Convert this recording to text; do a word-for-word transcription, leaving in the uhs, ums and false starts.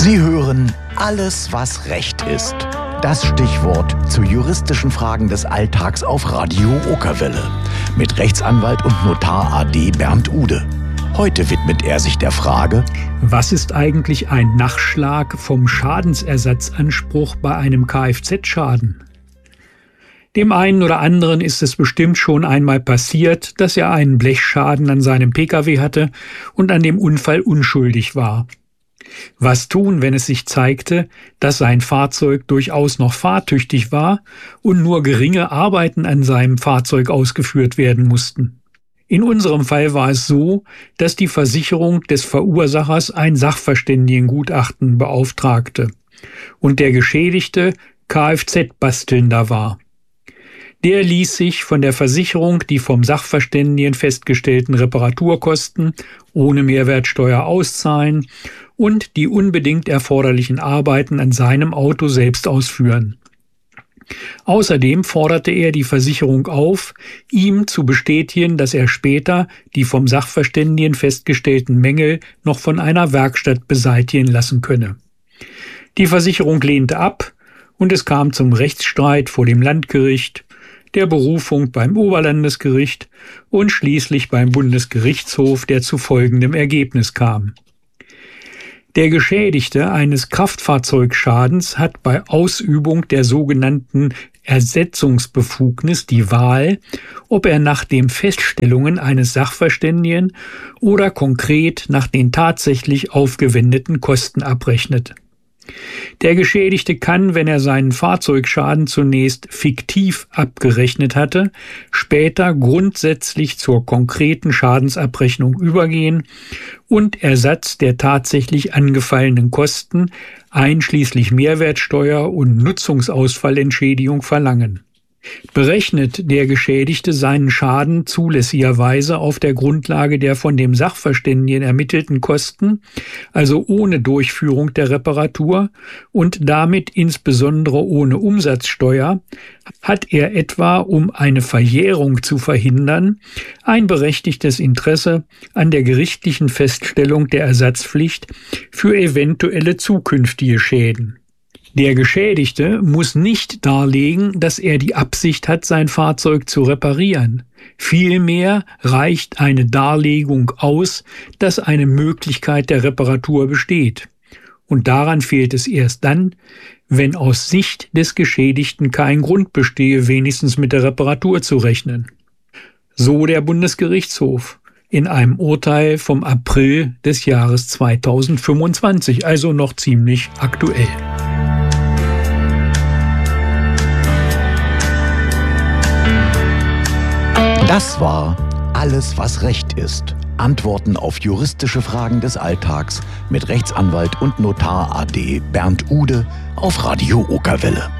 Sie hören Alles, was Recht ist. Das Stichwort zu juristischen Fragen des Alltags auf Radio Okerwelle. Mit Rechtsanwalt und Notar A D Bernd Ude. Heute widmet er sich der Frage: Was ist eigentlich ein Nachschlag vom Schadensersatzanspruch bei einem Kfz-Schaden? Dem einen oder anderen ist es bestimmt schon einmal passiert, dass er einen Blechschaden an seinem Pkw hatte und an dem Unfall unschuldig war. Was tun, wenn es sich zeigte, dass sein Fahrzeug durchaus noch fahrtüchtig war und nur geringe Arbeiten an seinem Fahrzeug ausgeführt werden mussten? In unserem Fall war es so, dass die Versicherung des Verursachers ein Sachverständigengutachten beauftragte und der Geschädigte Kfz-Bastelnder war. Der ließ sich von der Versicherung die vom Sachverständigen festgestellten Reparaturkosten ohne Mehrwertsteuer auszahlen und die unbedingt erforderlichen Arbeiten an seinem Auto selbst ausführen. Außerdem forderte er die Versicherung auf, ihm zu bestätigen, dass er später die vom Sachverständigen festgestellten Mängel noch von einer Werkstatt beseitigen lassen könne. Die Versicherung lehnte ab und es kam zum Rechtsstreit vor dem Landgericht, der Berufung beim Oberlandesgericht und schließlich beim Bundesgerichtshof, der zu folgendem Ergebnis kam. Der Geschädigte eines Kraftfahrzeugschadens hat bei Ausübung der sogenannten Ersetzungsbefugnis die Wahl, ob er nach den Feststellungen eines Sachverständigen oder konkret nach den tatsächlich aufgewendeten Kosten abrechnet. Der Geschädigte kann, wenn er seinen Fahrzeugschaden zunächst fiktiv abgerechnet hatte, später grundsätzlich zur konkreten Schadensabrechnung übergehen und Ersatz der tatsächlich angefallenen Kosten einschließlich Mehrwertsteuer und Nutzungsausfallentschädigung verlangen. Berechnet der Geschädigte seinen Schaden zulässigerweise auf der Grundlage der von dem Sachverständigen ermittelten Kosten, also ohne Durchführung der Reparatur und damit insbesondere ohne Umsatzsteuer, hat er etwa, um eine Verjährung zu verhindern, ein berechtigtes Interesse an der gerichtlichen Feststellung der Ersatzpflicht für eventuelle zukünftige Schäden. Der Geschädigte muss nicht darlegen, dass er die Absicht hat, sein Fahrzeug zu reparieren. Vielmehr reicht eine Darlegung aus, dass eine Möglichkeit der Reparatur besteht. Und daran fehlt es erst dann, wenn aus Sicht des Geschädigten kein Grund bestehe, wenigstens mit der Reparatur zu rechnen. So der Bundesgerichtshof in einem Urteil vom April des Jahres zweitausendfünfundzwanzig, also noch ziemlich aktuell. Das war Alles, was Recht ist. Antworten auf juristische Fragen des Alltags mit Rechtsanwalt und Notar A D Bernd Ude auf Radio Okerwelle.